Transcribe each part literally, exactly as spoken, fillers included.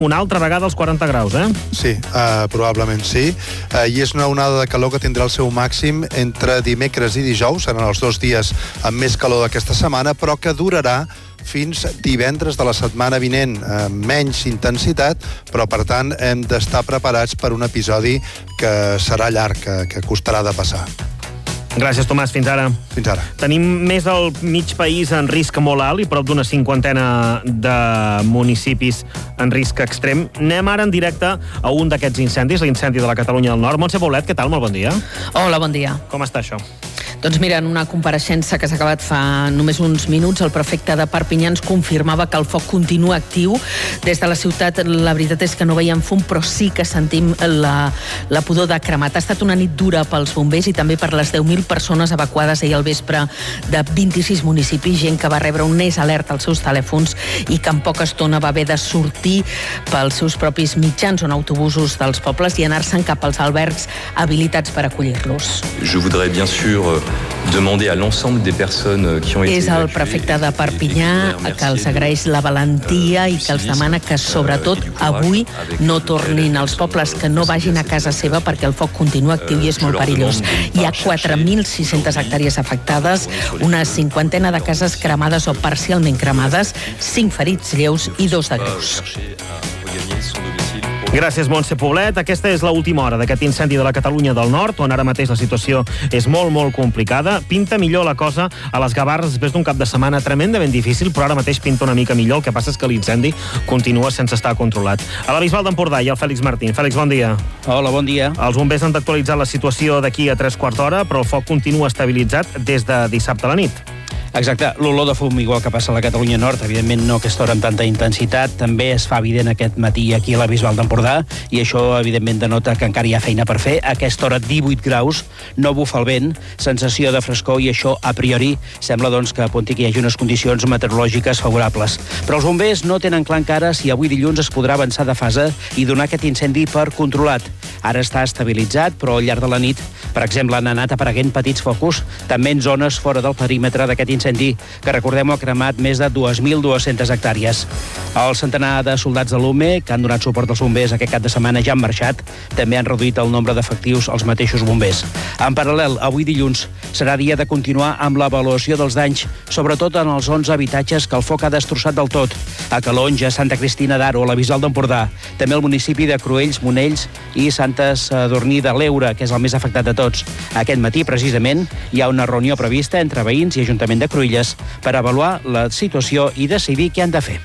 una altra vegada als quaranta graus, eh? Sí, uh, probablement sí. Uh, I és una onada de calor que tindrà el seu màxim entre dimecres i dijous, seran els dos dies amb més calor d'aquesta setmana, però que durarà fins divendres de la setmana vinent, amb menys intensitat, però per tant hem d'estar preparats per un episodi que serà llarg, que, que costarà de passar. Gràcies, Tomàs. Fins ara. Fins ara. Tenim més del mig país en risc molt alt i prop d'una cinquantena de municipis en risc extrem. Anem ara en directe a un d'aquests incendis, l'incendi de la Catalunya del Nord. Montse Paulet, què tal? Molt bon dia. Hola, bon dia. Com està això? Doncs mira, en una compareixença que s'ha acabat fa només uns minuts, el prefecte de Perpinyà ens confirmava que el foc continua actiu. Des de la ciutat, la veritat és que no veiem fum, però sí que sentim la, la pudor de cremat. Ha estat una nit dura pels bombers i també per les deu mil persones evacuades ahir al vespre de vint-i-sis municipis, gent que va rebre un neix alert als seus telèfons i que en poca estona va haver de sortir pels seus propis mitjans o en autobusos dels pobles i anar-se'n cap als albergs habilitats per acollir-los. Je voudrais bien sûr demander à l'ensemble des personnes qui ont été És el prefecte de Perpinyà que els agraeix la valentia i que els demana que, sobretot, avui no tornin als pobles, que no vagin a casa seva perquè el foc continua actiu i és molt perillós. Hi ha quatre mil sis-centes hectàrees afectades, una cinquantena de cases cremades o parcialment cremades, cinc ferits lleus i dos de greus. Gràcies, Montse Poblet. Aquesta és l'última hora d'aquest incendi de la Catalunya del Nord, on ara mateix la situació és molt, molt complicada. Pinta millor la cosa a les Gavarres després d'un cap de setmana tremendament difícil, però ara mateix pinta una mica millor. El que passa és que l'incendi continua sense estar controlat. A la Bisbal d'Empordà hi ha el Fèlix Martín. Fèlix, bon dia. Hola, bon dia. Els bombers han d'actualitzar la situació d'aquí a tres quarts d'hora, però el foc continua estabilitzat des de dissabte a la nit. Exacte, l'olor de fum igual que passa a la Catalunya Nord, evidentment no aquesta hora amb tanta intensitat, també es fa evident aquest matí aquí a la Bisbal d'Empordà i això evidentment denota que encara hi ha feina per fer. A aquesta hora divuit graus, no bufa el vent, sensació de frescor i això a priori sembla doncs que apunti que hi hagi unes condicions meteorològiques favorables. Però els bombers no tenen clar encara si avui dilluns es podrà avançar de fase i donar aquest incendi per controlat. Ara està estabilitzat, però al llarg de la nit, per exemple, han anat apareguent petits focus, també en zones fora del perímetre d'aquest incendi incendi que, recordem-ho, ha cremat més de dues mil dues-centes hectàrees. El centenar de soldats de l'U M E que han donat suport als bombers aquest cap de setmana ja han marxat. També han reduït el nombre d'efectius als mateixos bombers. En paral·lel, avui dilluns serà dia de continuar amb l'avaluació dels danys, sobretot en els onze habitatges que el foc ha destrossat del tot. A Calonja, Santa Cristina d'Aro, la Bisbal d'Empordà, també el municipi de Cruells, Monells i Santa Sadurní de l'Eure, que és el més afectat de tots. Aquest matí, precisament, hi ha una reunió prevista entre veïns i Ajuntament de Cruïlles per avaluar la situació i decidir què han de fer.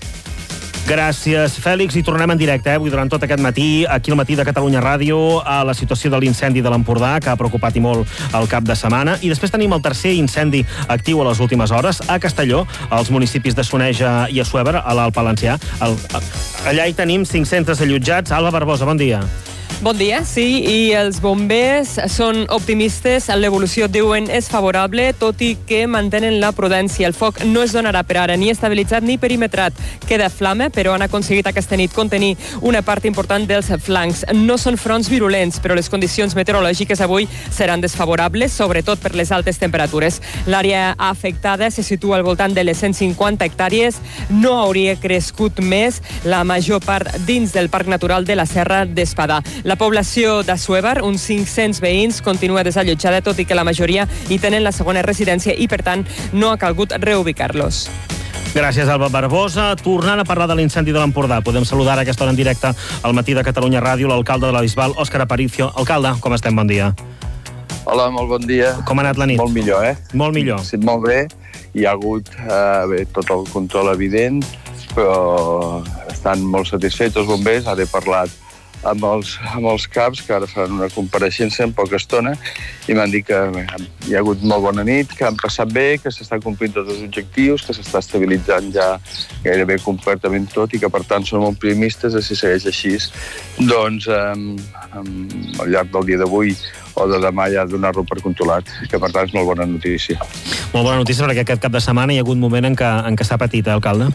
Gràcies, Fèlix. I tornem en directe, eh? Avui durant tot aquest matí, aquí al Matí de Catalunya Ràdio, a la situació de l'incendi de l'Empordà, que ha preocupat i molt el cap de setmana. I després tenim el tercer incendi actiu a les últimes hores, a Castelló, als municipis de Soneja i Assuévar, a l'Alt Valencià. El, allà hi tenim cinc-cents allotjats. Alba Barbosa, bon dia. Bon dia, sí, i els bombers són optimistes, l'evolució, diuen, és favorable, tot i que mantenen la prudència. El foc no es donarà per ara ni estabilitzat ni perimetrat. Queda flama, però han aconseguit aquesta nit contenir una part important dels flancs. No són fronts virulents, però les condicions meteorològiques avui seran desfavorables, sobretot per les altes temperatures. L'àrea afectada se situa al voltant de les cent cinquanta hectàrees, no hauria crescut més, la major part dins del Parc Natural de la Serra d'Espadà. La població d'Assuévar, uns cinc-cents veïns, continua desallotjada, tot i que la majoria hi tenen la segona residència i, per tant, no ha calgut reubicar-los. Gràcies, Alba Barbosa. Tornant a parlar de l'incendi de l'Empordà, podem saludar a aquesta hora en directe al Matí de Catalunya Ràdio l'alcalde de la Bisbal, Òscar Aparicio. Alcalde, com estem? Bon dia. Hola, molt bon dia. Com ha anat la nit? Molt millor, eh? Molt millor. Sí, molt bé. Hi ha hagut eh, bé, tot el control evident, però estan molt satisfets els bombers. Ara he parlat amb els, amb els caps, que ara faran una compareixença en poca estona, i m'han dit que bé, hi ha hagut molt bona nit, que han passat bé, que s'estan complint tots els objectius, que s'està estabilitzant ja gairebé completament tot i que, per tant, són molt optimistes i si segueix així, doncs, eh, al llarg del dia d'avui o de demà ja donar-lo per controlat, que, per tant, és molt bona notícia. Molt bona notícia, perquè aquest cap de setmana hi ha hagut un moment en què, en què s'ha patit, eh, alcalde?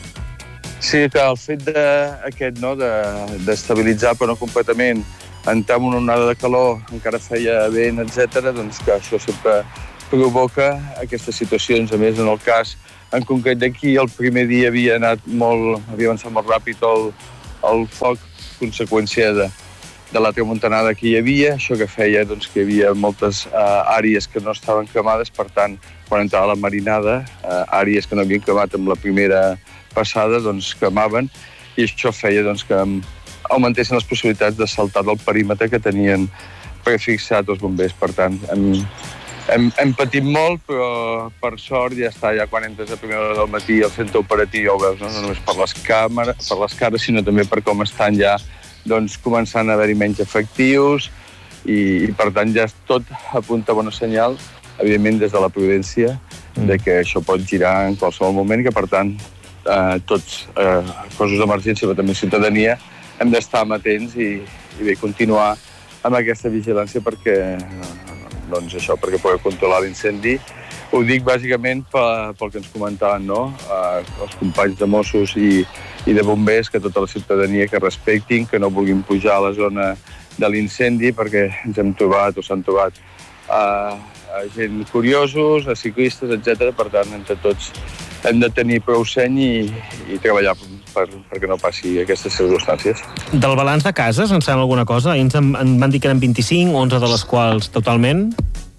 Sí, que el fet de, aquest, no, d'estabilitzar, de, però no completament, entrar en una onada de calor, encara feia vent, etcètera, doncs que això sempre provoca aquestes situacions. A més, en el cas en concret d'aquí, el primer dia havia anat molt, havia avançat molt ràpid el, el foc conseqüència de, de la tramuntanada que hi havia, això que feia doncs, que hi havia moltes uh, àrees que no estaven cremades, per tant, quan entrava la marinada, uh, àrees que no havien cremat amb la primera passada, doncs cremaven, i això feia doncs, que augmentessin les possibilitats de saltar del perímetre que tenien prefixat els bombers. Per tant, hem, hem, hem patit molt, però per sort ja està, ja quan entres a primera hora del matí al centre operatiu ja ho veus, no, no només per les càmeres, per les cares, sinó també per com estan ja doncs, començant a haver-hi menys efectius i, i per tant ja tot apunta a bona senyal, evidentment des de la prudència, mm. de que això pot girar en qualsevol moment i que per tant eh, tots, eh, cossos d'emergència però també ciutadania, hem d'estar amatents i, i bé, continuar amb aquesta vigilància perquè, doncs això, perquè pugui controlar l'incendi. Ho dic bàsicament pel, pel que ens comentaven, no? Eh, els companys de Mossos i, i de bombers, que tota la ciutadania que respectin, que no vulguin pujar a la zona de l'incendi perquè ens hem trobat o s'han trobat a, a gent curiosos, a ciclistes, etcètera. Per tant, entre tots hem de tenir prou seny i, i treballar per, perquè no passi aquestes circumstàncies. Del balanç de cases, en sabem alguna cosa? Ells em, em van dir que eren vint-i-cinc, onze de les quals totalment.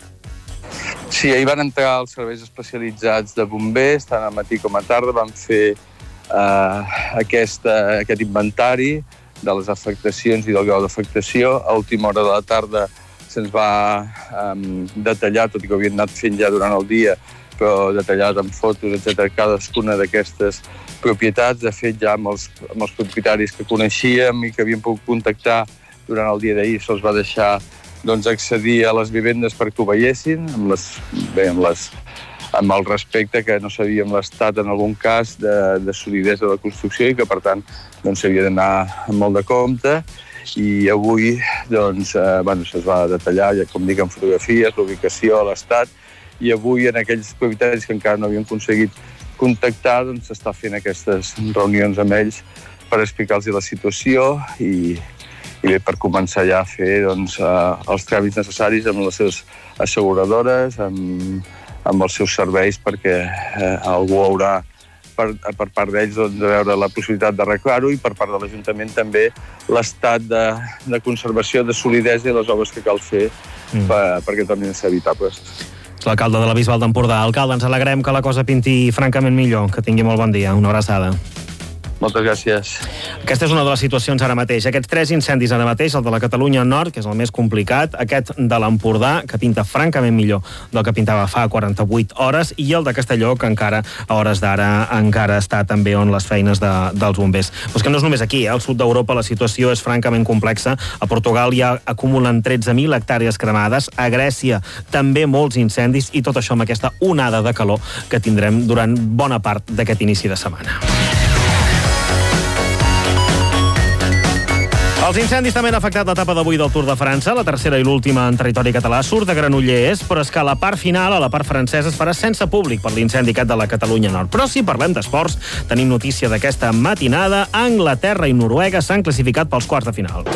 Sí, ahir van entrar els serveis especialitzats de bombers, tant al matí com a tarda, van fer Uh, aquesta, aquest inventari de les afectacions i del grau d'afectació. A última hora de la tarda se'ns va um, detallar, tot i que ho havien anat fent ja durant el dia, però detallat amb fotos, etcètera, cadascuna d'aquestes propietats. De fet, ja amb els, amb els propietaris que coneixíem i que havíem pogut contactar durant el dia d'ahir, se'ls va deixar doncs, accedir a les vivendes perquè ho veiessin, amb les, bé, amb les amb el respecte que no sabíem l'estat en algun cas de, de solidesa de la construcció i que per tant doncs, s'havia d'anar amb molt de compte. I avui doncs, eh, bueno, se'ls va detallar, ja com dic, en fotografies, l'ubicació, l'estat, i avui en aquells propietaris que encara no havien aconseguit contactar doncs, s'està fent aquestes reunions amb ells per explicar-los la situació i, i bé, per començar ja a fer doncs, eh, els tràmits necessaris amb les seves asseguradores, amb amb els seus serveis, perquè eh, algú haurà, per, per part d'ells, doncs, de veure la possibilitat d'arreglar-ho i per part de l'Ajuntament també l'estat de, de conservació, de solidesa i les obres que cal fer mm. per, perquè tornin a ser habitables. L'alcalde de la Bisbal d'Empordà. Alcalde, ens alegrem que la cosa pinti francament millor. Que tingui molt bon dia. Una abraçada. Moltes gràcies. Aquesta és una de les situacions ara mateix. Aquests tres incendis ara mateix, el de la Catalunya Nord, que és el més complicat, aquest de l'Empordà, que pinta francament millor del que pintava fa quaranta-vuit hores, i el de Castelló, que encara, a hores d'ara, encara està també on les feines de, dels bombers. Però és que no és només aquí, eh? Al sud d'Europa la situació és francament complexa. A Portugal ja acumulen tretze mil hectàrees cremades, a Grècia també molts incendis, i tot això amb aquesta onada de calor que tindrem durant bona part d'aquest inici de setmana. Els incendis també han afectat l'etapa d'avui del Tour de França, la tercera i l'última en territori català. Surt de Granollers, però és que la part final, a la part francesa, es farà sense públic per l'incendi aquest de la Catalunya Nord. Però si parlem d'esports, tenim notícia d'aquesta matinada. Anglaterra i Noruega s'han classificat pels quarts de final.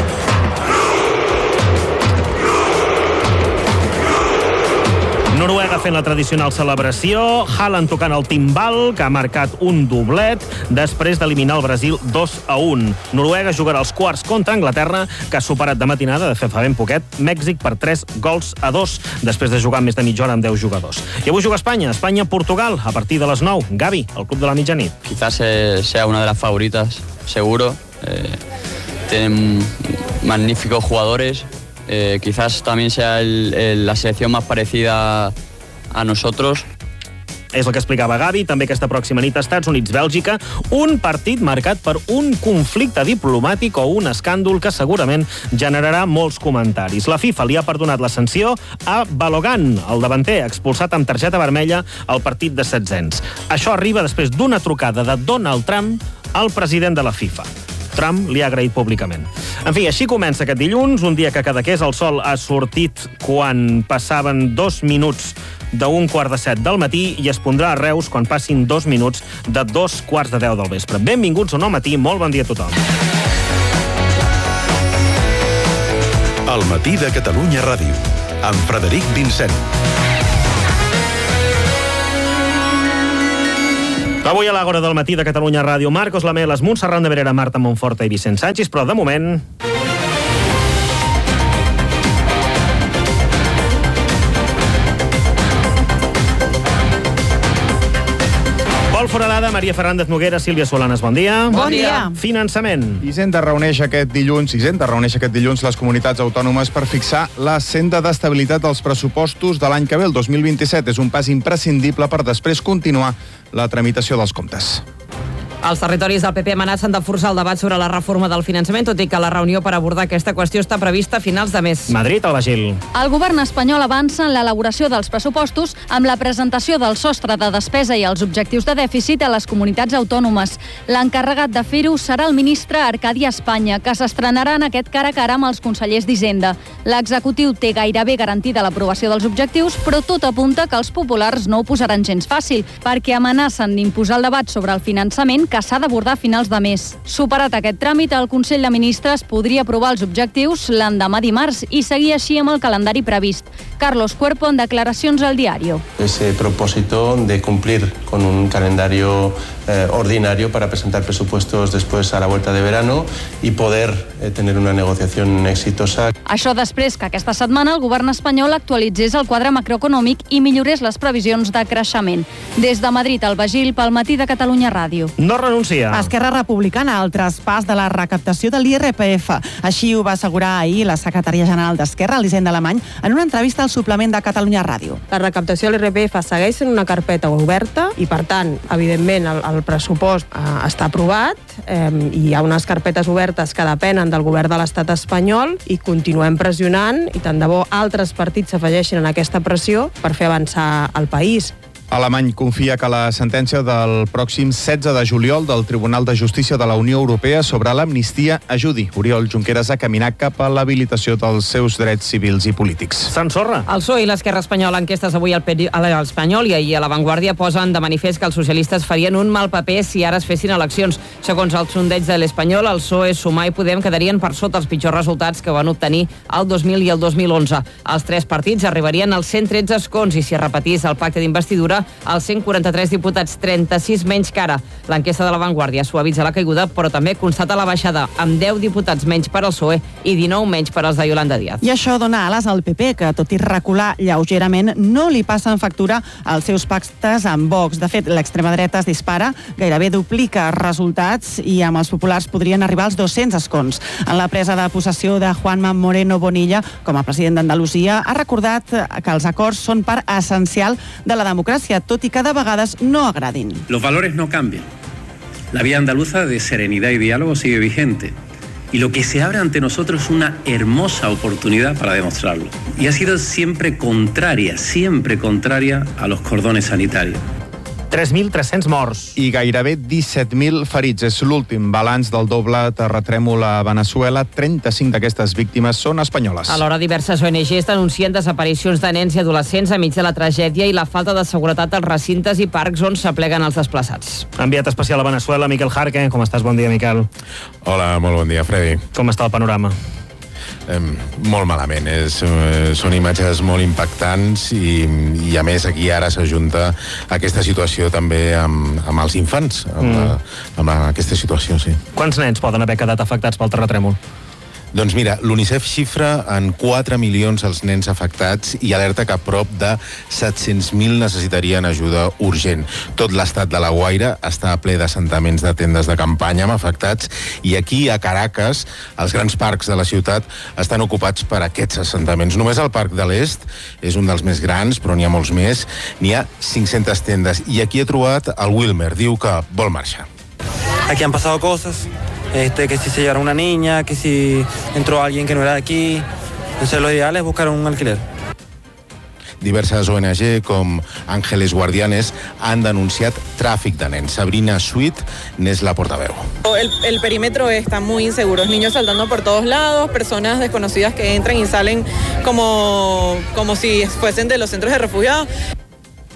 Noruega fent la tradicional celebració, Haaland tocant el timbal, que ha marcat un doblet, després d'eliminar el Brasil dos a un. Noruega jugarà els quarts contra Anglaterra, que ha superat de matinada, de fet fa ben poquet, Mèxic per tres gols a dos, després de jugar més de mitja hora amb deu jugadors. I avui juga Espanya, Espanya-Portugal, a partir de les nou. Gavi, el club de la mitjanit. Quizás eh, sea una de las favoritas, seguro. Eh, tienen magníficos jugadores. Eh, quizás también sea el, el, la selección más parecida a nosotros. És el que explicava Gavi. També aquesta pròxima nit, Estats Units-Bèlgica, un partit marcat per un conflicte diplomàtic o un escàndol que segurament generarà molts comentaris. La FIFA li ha perdonat la sanció a Balogan, el davanter, expulsat amb targeta vermella al partit de setzents. Això arriba després d'una trucada de Donald Trump al president de la FIFA. Trump li ha agraït públicament. En fi, així comença aquest dilluns, un dia que a Cadaqués el sol ha sortit quan passaven dos minuts d'un quart de set del matí i es pondrà a Reus quan passin dos minuts de dos quarts de deu del vespre. Benvinguts a Nou Matí, molt bon dia a tothom. El matí de Catalunya Ràdio, amb Frederic Vincent. Avui a l'Àgora del matí de Catalunya Ràdio, Marcos Lamelas, Montserrat Nebrera, Marta Monforta i Vicent Sánchez, però de moment... Pol Foradada, Maria Fernández Noguera, Sílvia Solanes, bon dia. Bon dia. Finançament. Hisenda reuneix aquest dilluns, Hisenda reuneix aquest dilluns les comunitats autònomes per fixar la senda d'estabilitat dels pressupostos de l'any que ve, el dos mil vint-i-set. És un pas imprescindible per després continuar la tramitació dels comptes. Els territoris del P P amenacen de forçar el debat sobre la reforma del finançament, tot i que la reunió per abordar aquesta qüestió està prevista a finals de mes. Madrid, al Bagil. El govern espanyol avança en l'elaboració dels pressupostos amb la presentació del sostre de despesa i els objectius de dèficit a les comunitats autònomes. L'encarregat de fer-ho serà el ministre Arcadi Espanya, que s'estrenarà en aquest cara a cara amb els consellers d'Hisenda. L'executiu té gairebé garantida l'aprovació dels objectius, però tot apunta que els populars no ho posaran gens fàcil, perquè amenacen d'imposar el debat sobre el finançament que s'ha d'abordar a finals de mes. Superat aquest tràmit, el Consell de Ministres podria aprovar els objectius l'endemà dimarts i seguir així amb el calendari previst. Carlos Cuerpo, en declaracions al Diario. Ese propósito de cumplir con un calendario eh, ordinario para presentar presupuestos después a la vuelta de verano y poder eh, tener una negociación exitosa. Això després que aquesta setmana el govern espanyol actualitzés el quadre macroeconòmic i millorés les previsions de creixement. Des de Madrid, al Bagil, pel matí de Catalunya Ràdio. No renuncia. Esquerra Republicana al traspàs de la recaptació de l'I R P F. Així ho va assegurar ahir la secretària general d'Esquerra, Elisenda Alemany, en una entrevista al suplement de Catalunya Ràdio. La recaptació de l'I R P F segueix sent una carpeta oberta i, per tant, evidentment, el, el pressupost eh, està aprovat. Eh, hi ha unes carpetes obertes que depenen del govern de l'estat espanyol i continuem pressionant i tant de bo altres partits s'afegeixin en aquesta pressió per fer avançar el país. Alemany confia que la sentència del pròxim setze de juliol del Tribunal de Justícia de la Unió Europea sobre l'amnistia ajudi Oriol Junqueras a caminar cap a l'habilitació dels seus drets civils i polítics. Sant Sorra. El P S O E i l'Esquerra Espanyola, enquestes avui al peri... a l'Espanyol i ahir a La Vanguardia, posen de manifest que els socialistes farien un mal paper si ara es fessin eleccions. Segons el sondeig de l'Espanyol, el P S O E, Sumar i Podem quedarien per sota els pitjors resultats que van obtenir el dos mil i el dos mil onze. Els tres partits arribarien als cent tretze escons i si es repetís el pacte d'investidura, als cent quaranta-tres diputats, trenta-sis menys que ara. L'enquesta de La Vanguardia suavitza la caiguda, però també constata la baixada, amb deu diputats menys per al P S O E i dinou menys per als de Yolanda Díaz. I això dona ales al P P, que tot i recular lleugerament, no li passen factura als seus pactes amb Vox. De fet, l'extrema dreta es dispara, gairebé duplica resultats i amb els populars podrien arribar als dos-cents escons. En la presa de possessió de Juanma Moreno Bonilla com a president d'Andalusia, ha recordat que els acords són part essencial de la democràcia, tot i que de vegades no agradin. Los valores no cambian. La vía andaluza de serenidad y diálogo sigue vigente. Y lo que se abre ante nosotros es una hermosa oportunidad para demostrarlo. Y ha sido siempre contraria, siempre contraria a los cordones sanitarios. tres mil tres-cents morts. I gairebé disset mil ferits. És l'últim balanç del doble terratrèmol a Veneçuela. trenta-cinc d'aquestes víctimes són espanyoles. Alhora, diverses O N Ges denuncien desaparicions de nens i adolescents enmig de la tragèdia i la falta de seguretat als recintes i parcs on s'apleguen els desplaçats. Enviat especial a Veneçuela, Miquel Jarque. Com estàs? Bon dia, Miquel. Hola, molt bon dia, Freddy. Com està el panorama? Eh, molt malament. És, eh, són imatges molt impactants i, i a més aquí ara s'ajunta aquesta situació també amb, amb els infants, amb, mm. la, amb la, aquesta situació, sí. Quants nens poden haver quedat afectats pel terratrèmol? Doncs mira, l'UNICEF xifra en quatre milions els nens afectats i alerta que prop de set-cents mil necessitarien ajuda urgent. Tot l'estat de La Guaira està ple d'assentaments de tendes de campanya amb afectats i aquí, a Caracas, els grans parcs de la ciutat estan ocupats per aquests assentaments. Només el Parc de l'Est és un dels més grans, però n'hi ha molts més. N'hi ha cinc-centes tendes i aquí he trobat el Wilmer, diu que vol marxar. Aquí han pasado cosas. Este, que si se llevaron una niña, que si entró alguien que no era de aquí. Entonces lo ideal es buscar un alquiler. Diverses O N G com Ángeles Guardianes han denunciat tràfic de nens. Sabrina Sweet n'és la portaveu. El, el perímetro está muy inseguro, niños saltando por todos lados, personas desconocidas que entran y salen como, como si fuesen de los centros de refugiados.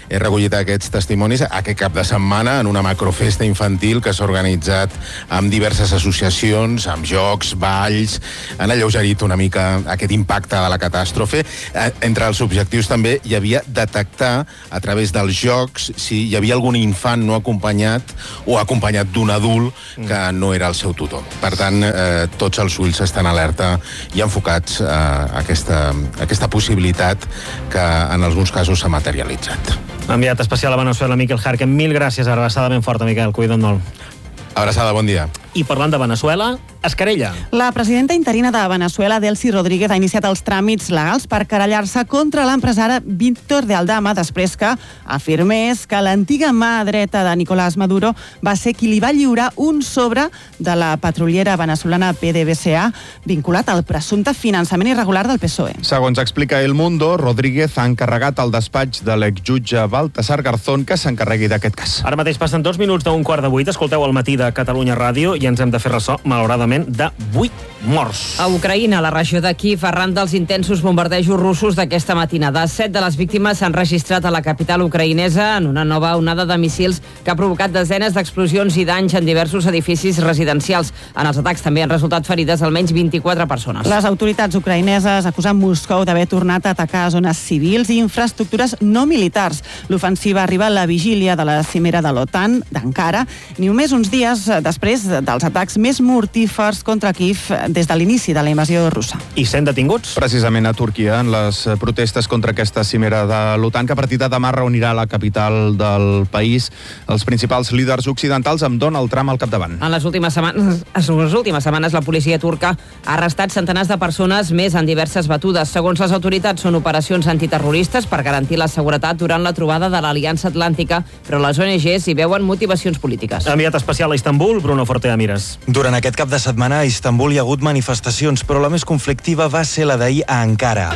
he recollit aquests testimonis aquest cap de setmana en una macrofesta infantil que s'ha organitzat amb diverses associacions, amb jocs, balls, han alleugerit una mica aquest impacte de la catàstrofe. Entre els objectius també hi havia detectar a través dels jocs si hi havia algun infant no acompanyat o acompanyat d'un adult que no era el seu tutor. Per tant, eh, tots els ulls estan alerta i enfocats a aquesta, a aquesta possibilitat que en alguns casos s'ha materialitzat. Enviat especial a Veneçuela, Miquel Jarque. Mil gràcies, abraçada ben forta, Miquel. Cuida't molt. Abraçada, bon dia. I parlant de Veneçuela, es querella. La presidenta interina de Veneçuela, Delcy Rodríguez, ha iniciat els tràmits legals per querellar-se contra l'empresari Víctor de Aldama després que afirmés que l'antiga mà dreta de Nicolás Maduro va ser qui li va lliurar un sobre de la petroliera veneçolana P D V S A vinculat al presumpte finançament irregular del P S O E. Segons explica El Mundo, Rodríguez ha encarregat el despatx de l'exjutge Baltasar Garzón que s'encarregui d'aquest cas. Ara mateix passen dos minuts d'un quart de vuit. Escolteu el matí de Catalunya Ràdio i ens hem de fer ressò, malauradament, de vuit morts. A Ucraïna, la regió de Kíev, arran dels intensos bombardejos russos d'aquesta matinada. Set de les víctimes s'han registrat a la capital ucraïnesa en una nova onada de míssils que ha provocat desenes d'explosions i danys en diversos edificis residencials. En els atacs també han resultat ferides almenys vint-i-quatre persones. Les autoritats ucraïneses acusen Moscou d'haver tornat a atacar zones civils i infraestructures no militars. L'ofensiva arriba a la vigília de la cimera de l'OTAN d'Ankara, ni només uns dies després dels atacs més mortífers contra Kíev des de l'inici de la invasió russa. I cent detinguts? Precisament a Turquia, en les protestes contra aquesta cimera de l'OTAN, que a partir de demà reunirà la capital del país els principals líders occidentals amb Donald Trump al capdavant. En les últimes setmanes, en les últimes setmanes la policia turca ha arrestat centenars de persones més en diverses batudes. Segons les autoritats, són operacions antiterroristes per garantir la seguretat durant la trobada de l'Aliança Atlàntica, però les O N Ges hi veuen motivacions polítiques. Enviat especial a Istanbul, Bruno Fortea Mires. Durant aquest cap de setmana a Istanbul hi ha hagut manifestacions, però la més conflictiva va ser la d'ahir a Ankara.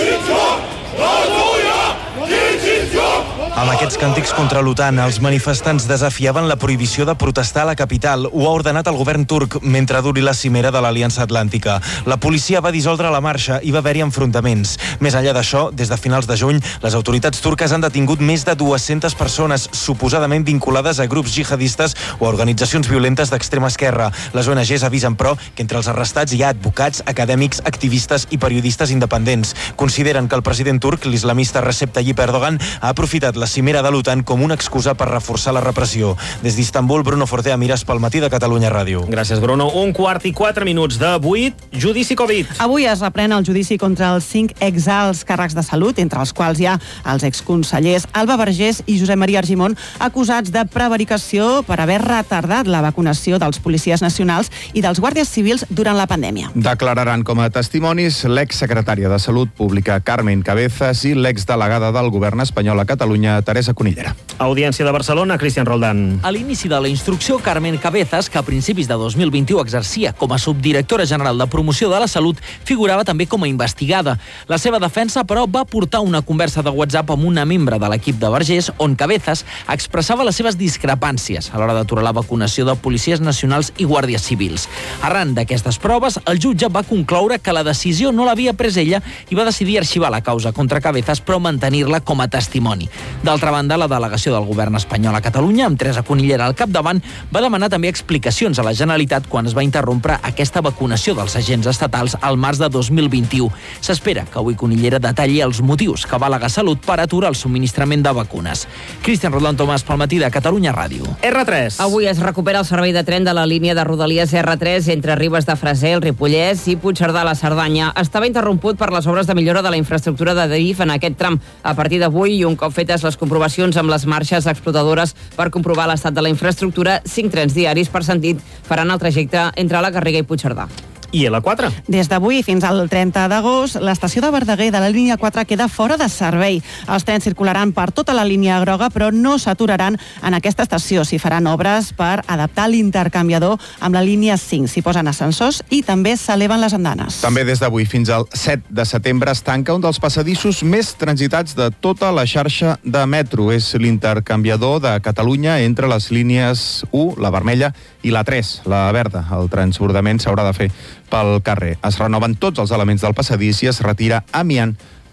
Amb aquests càntics contra l'OTAN, els manifestants desafiaven la prohibició de protestar a la capital. Ho ha ordenat el govern turc mentre duri la cimera de l'Aliança Atlàntica. La policia va dissoldre la marxa i va haver-hi enfrontaments. Més enllà d'això, des de finals de juny, les autoritats turques han detingut més de dues-centes persones suposadament vinculades a grups jihadistes o a organitzacions violentes d'extrema esquerra. Les O N Ges avisen, però, que entre els arrestats hi ha advocats, acadèmics, activistes i periodistes independents. Consideren que el president turc, l'islamista Recep Tayyip Erdogan, ha aprofitat la cimera de l'OTAN com una excusa per reforçar la repressió. Des d'Istanbul, Bruno Fortea Mires pel matí de Catalunya Ràdio. Gràcies, Bruno. Un quart i quatre minuts de vuit. Judici Covid. Avui es reprèn el judici contra els cinc exalts càrrecs de salut, entre els quals hi ha els exconsellers Alba Vergés i Josep Maria Argimon, acusats de prevaricació per haver retardat la vacunació dels policies nacionals i dels guàrdies civils durant la pandèmia. Declararan com a testimonis l'exsecretària de Salut Pública Carmen Cabezas i l'exdelegada del govern espanyol a Catalunya, Teresa Conillera. Audiència de Barcelona, Cristian Roldán. A l'inici de la instrucció, Carmen Cabezas, que a principis de dos mil vint-i-u exercia com a subdirectora general de promoció de la salut, figurava també com a investigada. La seva defensa, però, va portar una conversa de WhatsApp amb una membre de l'equip de Vergés, on Cabezas expressava les seves discrepàncies a l'hora d'aturar la vacunació de policies nacionals i guàrdies civils. Arran d'aquestes proves, el jutge va concloure que la decisió no l'havia pres ella i va decidir arxivar la causa contra Cabezas, però mantenir-la com a testimoni. D'altra banda, la delegació del govern espanyol a Catalunya, amb Teresa Conillera al capdavant, va demanar també explicacions a la Generalitat quan es va interrompre aquesta vacunació dels agents estatals al març de dos mil vint-i-u. S'espera que avui Conillera detalli els motius que va al·legar Salut per aturar el subministrament de vacunes. Cristian Roldán Tomàs pel matí de Catalunya Ràdio. R tres. Avui es recupera el servei de tren de la línia de Rodalies R tres entre Ribes de Freser, el Ripollès i Puigcerdà a la Cerdanya. Estava interromput per les obres de millora de la infraestructura de D I F en aquest tram. A partir d'avui, i un cop fetes les comprovacions amb les marxes explotadores per comprovar l'estat de la infraestructura, cinc trens diaris per sentit faran el trajecte entre la Garriga i Puigcerdà. I a la quatre. Des d'avui fins al trenta d'agost, l'estació de Verdaguer de la línia quatre queda fora de servei. Els trens circularan per tota la línia groga, però no s'aturaran en aquesta estació. S'hi faran obres per adaptar l'intercanviador amb la línia cinc. S'hi posen ascensors i també s'eleven les andanes. També des d'avui fins al set de setembre es tanca un dels passadissos més transitats de tota la xarxa de metro. És l'intercanviador de Catalunya entre les línies u, la vermella, i la tres, la verda. El transbordament s'haurà de fer pel carrer. Es renoven tots els elements del passadís i es retira amiant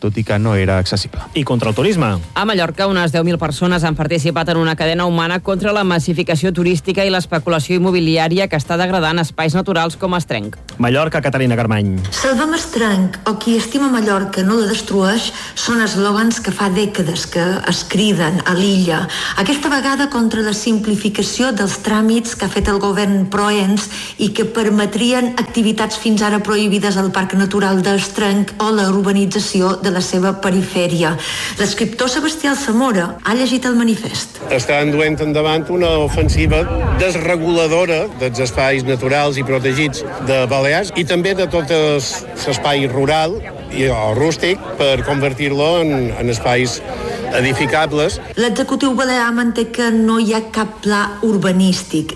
tot i que no era accessible. I contra el turisme. A Mallorca, unes deu mil persones han participat en una cadena humana contra la massificació turística i l'especulació immobiliària que està degradant espais naturals com Estrenc. Mallorca, Caterina Garmany. Salvem Estrenc o qui estima Mallorca no la destrueix són eslògans que fa dècades que es criden a l'illa. Aquesta vegada contra la simplificació dels tràmits que ha fet el govern Proens i que permetrien activitats fins ara prohibides al Parc Natural d'Estrenc o la urbanització de la seva perifèria. L'escriptor Sebastià Zamora ha llegit el manifest. Estan duent endavant una ofensiva desreguladora dels espais naturals i protegits de Balears i també de tot l'espai rural i o rústic per convertir-lo en, en espais edificables. L'executiu balear manté que no hi ha cap pla urbanístic.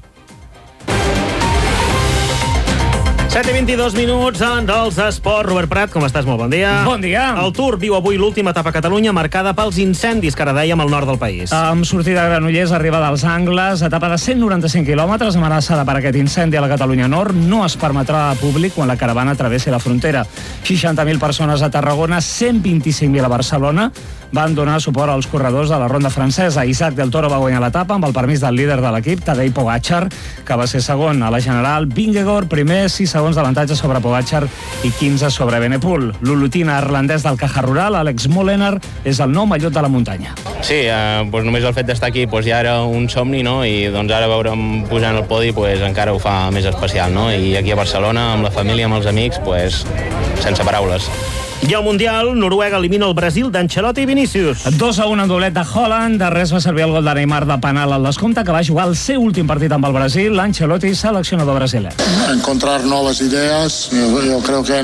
set i vint-i-dos minuts en dels esports. Robert Prat, com estàs? Molt bon dia. Bon dia. El Tour viu avui l'última etapa a Catalunya marcada pels incendis que ara dèiem al nord del país. Amb sortida a Granollers, arribada als Angles, etapa de cent noranta-cinc quilòmetres, amenaçada per aquest incendi a la Catalunya Nord. No es permetrà a públic quan la caravana travessi la frontera. seixanta mil persones a Tarragona, cent vint-i-cinc mil a Barcelona van donar suport als corredors de la ronda francesa. Isaac del Toro va guanyar l'etapa amb el permís del líder de l'equip, Tadej Pogačar, que va ser segon. A la general, Vingegaard, primer, sis segons d'avantatge sobre Pogačar i quinze sobre Benepul. L'olotina irlandès del Caja Rural, Alex Molenaar, és el nou mallot de la muntanya. Sí, eh, doncs només el fet d'estar aquí doncs ja era un somni, no? I doncs ara veure'm pujant al podi doncs encara ho fa més especial, no? I aquí a Barcelona, amb la família, amb els amics, doncs sense paraules. I al Mundial, Noruega elimina el Brasil d'Ancelotti i Vinícius. dos a un en doblet de Haaland. De res va servir el gol de Neymar de penal al descompte, que va jugar el seu últim partit amb el Brasil. Ancelotti, seleccionador brasiler. Encontrar nuevas ideas. Yo, yo creo que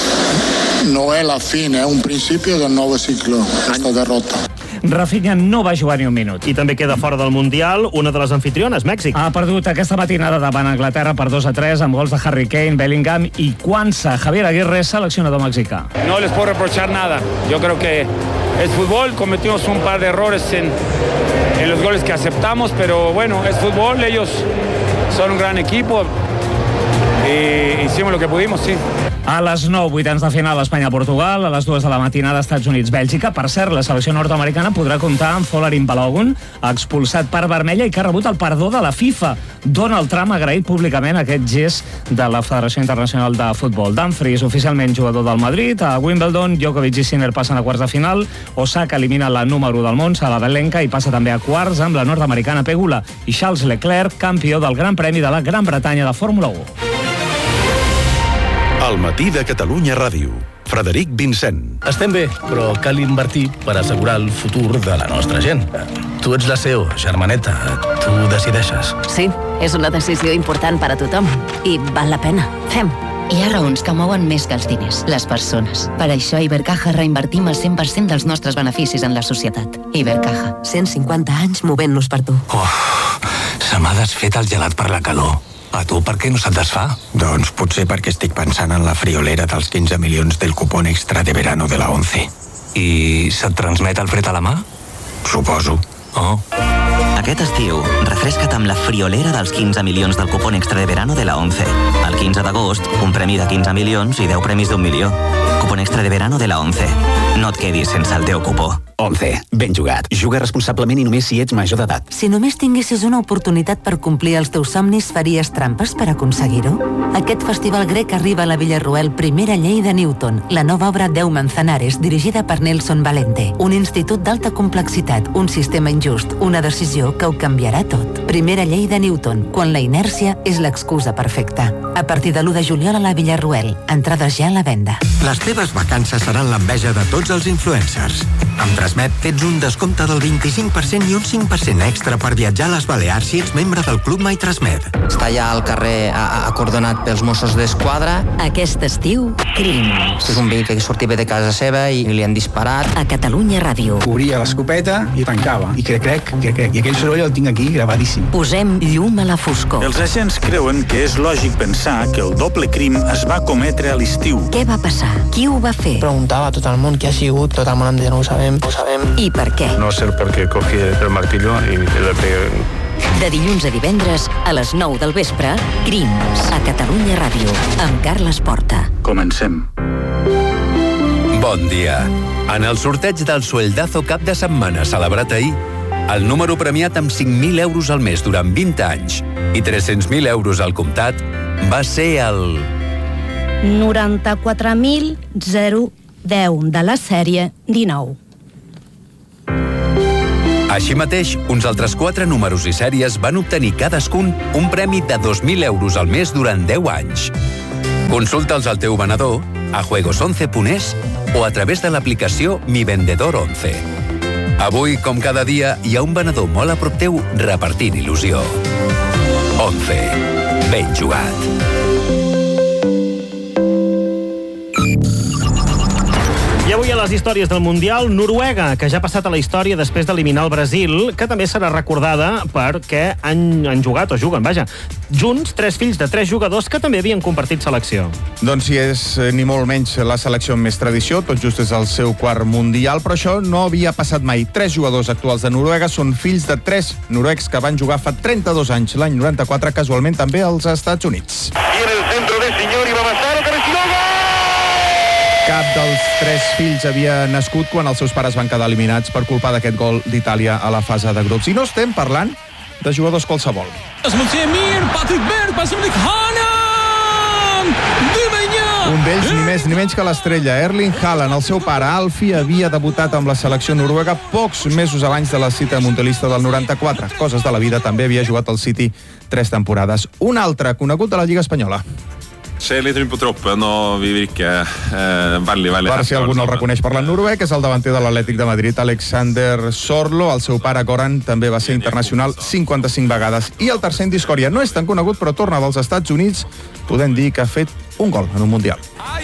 no es la fin, es un principio del nuevo ciclo, esta derrota. Rafinha no va jugar ni un minut. I també queda fora del Mundial una de les anfitriones, Mèxic. Ha perdut aquesta matinada davant Anglaterra per dos a tres amb gols de Harry Kane, Bellingham i Cuanza. Javier Aguirre, seleccionador mexicà. No les puedo reprochar nada. Yo creo que es fútbol, cometimos un par de errores en, en los goles que aceptamos, pero bueno, es fútbol, ellos son un gran equipo y hicimos lo que pudimos, sí. A les nou, vuitens de final, Espanya-Portugal. A les dues de la matinada, Estats Units-Bèlgica. Per cert, la selecció nord-americana podrà comptar amb Folarin Balogun, expulsat per vermella i que ha rebut el perdó de la FIFA. Donald Trump ha agraït públicament aquest gest de la Federació Internacional de Futbol. Dumfries, oficialment jugador del Madrid. A Wimbledon, Djokovic i Sinner passen a quarts de final. Osaka elimina la número del món, Sabalenka, i passa també a quarts amb la nord-americana Pegula. I Charles Leclerc, campió del Gran Premi de la Gran Bretanya de Fórmula u. El matí de Catalunya Ràdio. Frederic Vincent. Estem bé, però cal invertir per assegurar el futur de la nostra gent. Tu ets la C E O, germaneta. Tu decideixes. Sí, és una decisió important per a tothom. I val la pena. Fem. Hi ha raons que mouen més que els diners, les persones. Per això a Ibercaja reinvertim el cent per cent dels nostres beneficis en la societat. Ibercaja, cent cinquanta anys movent-nos per tu. Oh, se m'ha desfet el gelat per la calor. A tu per què no se't desfà? Doncs potser perquè estic pensant en la friolera dels quinze milions del cupón extra de verano de la ONCE. I se't transmet el fred a la mà? Suposo. Oh. Aquest estiu, refresca't amb la friolera dels quinze milions del cupón extra de verano de la ONCE. El quinze d'agost, un premi de quinze milions i deu premis d'un milió. Cupón extra de verano de la ONCE. No et quedis sense el teu cupó. ONCE. Ben jugat. Juga responsablement i només si ets major d'edat. Si només tinguessis una oportunitat per complir els teus somnis, faries trampes per aconseguir-ho? Aquest festival grec arriba a la Villarroel Primera Llei de Newton, la nova obra Deu Manzanares, dirigida per Nelson Valente. Un institut d'alta complexitat, un sistema injust, una decisió que ho canviarà tot. Primera Llei de Newton, quan la inèrcia és l'excusa perfecta. A partir de l'u de juliol a la Villarroel. Entrades ja a la venda. Les teves vacances seran l'enveja de tots els influencers. Amb Transmet tens un descompte del vint-i-cinc per cent i un cinc per cent extra per viatjar a les Balears si ets membre del Club My Transmet. Està ja al carrer acordonat pels Mossos d'Esquadra. Aquest estiu, crims. És un veí que sortia bé de casa seva i li han disparat. A Catalunya Ràdio. Obria l'escopeta i tancava. I crec, crec, crec, crec. I aquell soroll el tinc aquí gravadíssim. Posem llum a la foscor. Els agents creuen que és lògic pensar que el doble crim es va cometre a l'estiu. Què va passar? Qui ho va fer? Preguntava a tot el món qui ha sigut, tot el món em deia no ho sabem, ho sabem. I per què? No sé per què cogí el martillo i le pegué. De dilluns a divendres, a les nou del vespre, Crims, a Catalunya Ràdio, amb Carles Porta. Comencem. Bon dia. En el sorteig del Sueldazo cap de setmana celebrat ahir, el número premiat amb cinc mil euros al mes durant vint anys i tres-cents mil euros al comptat va ser el... noranta-quatre mil zero deu de la sèrie dinou. Així mateix, uns altres quatre números i sèries van obtenir cadascun un premi de dos mil euros al mes durant deu anys. Consulta'ls al teu venedor, a juegos once punt es o a través de l'aplicació Mi Vendedor once. Avui, com cada dia, hi ha un venedor molt a prop teu repartint il·lusió. once. Ben jugat. I avui a les històries del Mundial, Noruega, que ja ha passat a la història després d'eliminar el Brasil, que també serà recordada perquè han, han jugat, o juguen, vaja, junts, tres fills de tres jugadors que també havien compartit selecció. Doncs si és eh, ni molt menys la selecció amb més tradició, tot just és el seu quart Mundial, però això no havia passat mai. Tres jugadors actuals de Noruega són fills de tres noruecs que van jugar fa trenta-dos anys, l'any noranta-quatre, casualment també als Estats Units. I en el centre de senyor Iba Massaro, que recibe Cap dels tres fills havia nascut quan els seus pares van quedar eliminats per culpa d'aquest gol d'Itàlia a la fase de grups. I no estem parlant de jugadors qualsevol. Un d'ells, ni més ni menys que l'estrella Erling Haaland. El seu pare, Alfie, havia debutat amb la selecció noruega pocs mesos abans de la cita mundialista del noranta-quatre. Coses de la vida, també havia jugat al City tres temporades. Un altre, conegut de la Lliga Espanyola. Ser litt rundt på troppen, og vi virker eh, veldig, veldig... Per si algú no el reconeix parlant noruec, és el davanter de l'Atlètic de Madrid, Alexander Sorlo. El seu pare, Goran, també va ser internacional cinquanta-cinc vegades. I el tercer en discòria no és tan conegut, però torna dels Estats Units, podem dir que ha fet un gol en un Mundial.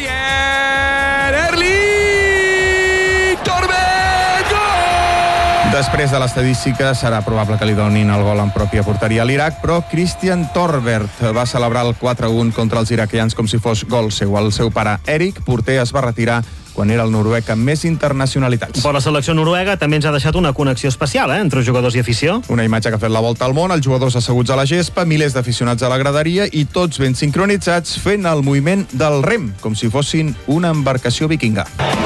Després de l'estadística, serà probable que li donin el gol en pròpia porteria a l'Iraq, però Christian Torbert va celebrar el quatre a un contra els iraquians com si fos gol seu. El seu pare, Eric, porter, es va retirar quan era el noruec amb més internacionalitats. Però la selecció noruega també ens ha deixat una connexió especial, eh, entre jugadors i afició. Una imatge que ha fet la volta al món, els jugadors asseguts a la gespa, milers d'aficionats a la graderia i tots ben sincronitzats fent el moviment del rem, com si fossin una embarcació vikinga.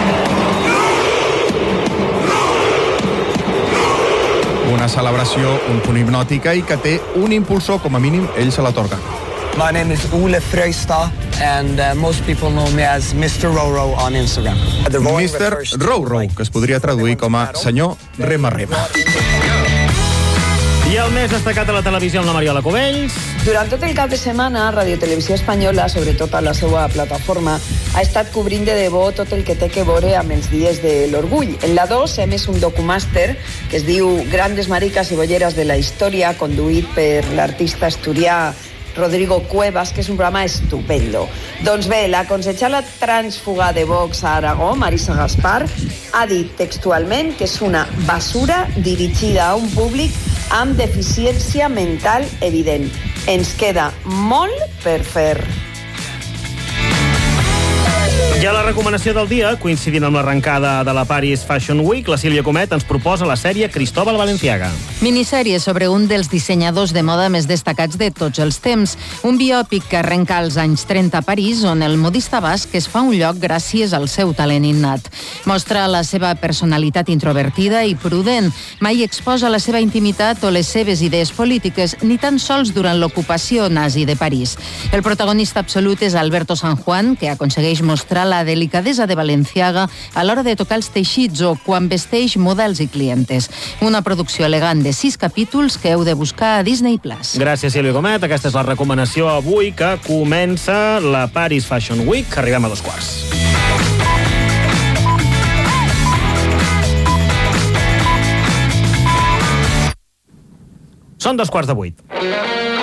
Una celebració, un punt hipnòtica i que té un impulsor, com a mínim, ell se l'atorga. My name is Ole Frøystad, and uh, most people know me as mister Roro on Instagram. mister Roro, que es podria traduir com a senyor Rema-Rema. I el més destacat a la televisió amb la Mariola Cubells. Durant tot el cap de setmana, Radio Televisió Espanyola, sobretot a la seva plataforma, ha estat cobrint de debò tot el que té que veure amb els dies de l'orgull. En la dos hem és un documàster que es diu Grandes maricas i bolleres de la història, conduït per l'artista asturià Rodrigo Cuevas, que és un programa estupendo. Doncs bé, la concejala transfuga de Vox a Aragó, Marisa Gaspar, ha dit textualment que és una basura dirigida a un públic amb deficiència mental evident. Ens queda molt per fer. I a la recomanació del dia, coincidint amb l'arrencada de la Paris Fashion Week, la Sílvia Comet ens proposa la sèrie Cristóbal Valenciaga. Minissèrie sobre un dels dissenyadors de moda més destacats de tots els temps. Un biòpic que arrenca als anys trenta a París, on el modista basc es fa un lloc gràcies al seu talent innat. Mostra la seva personalitat introvertida i prudent. Mai exposa la seva intimitat o les seves idees polítiques, ni tan sols durant l'ocupació nazi de París. El protagonista absolut és Alberto San Juan, que aconsegueix mostrar la delicadesa de Valenciaga a l'hora de tocar els teixits o quan vesteix models i clientes. Una producció elegant de sis capítols que heu de buscar a Disney Plus. Gràcies, Sílvia Comet. Aquesta és la recomanació avui que comença la Paris Fashion Week. Arribem a dos quarts. Són dos quarts de vuit.